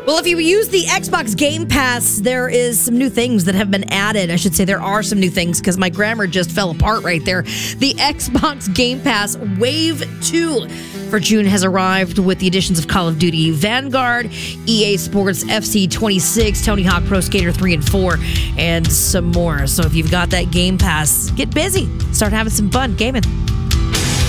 Well, if you use the Xbox Game Pass, there is some new things that have been added. I should say there are some new things because my grammar just fell apart right there. The Xbox Game Pass Wave 2 for June has arrived with the additions of Call of Duty Vanguard, EA Sports FC 26, Tony Hawk Pro Skater 3 and 4, and some more. So if you've got that Game Pass, get busy. Start having some fun gaming.